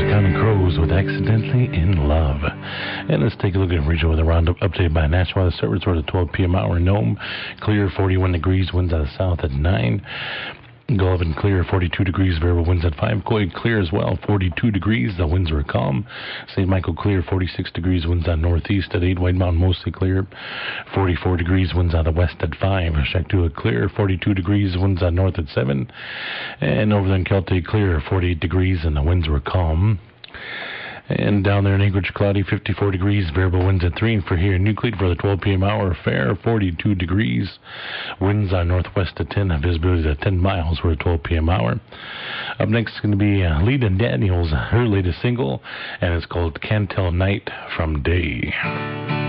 Counting Crows with Accidentally in Love. And let's take a look at regional weather roundup updated by National Weather Service for the 12 p.m. hour in Nome. Clear, 41 degrees, winds out of south at 9. Golovin clear, 42 degrees, variable winds at 5. Coy clear as well, 42 degrees, the winds are calm. St. Michael clear, 46 degrees, winds out northeast at 8. White Mountain mostly clear, 44 degrees, winds out of west at 5. Shaktooa clear, 42 degrees, winds out north at 7. And over there in Keltay clear, 48 degrees, and the winds were calm. And down there in Anchorage, cloudy, 54 degrees, variable winds at 3. And for here in Nucleate for the 12 p.m. hour, fair, 42 degrees, winds on northwest at 10, visibility at 10 miles for the 12 p.m. hour. Up next is going to be Lita Daniels, her latest single, and it's called Can't Tell Night from Day.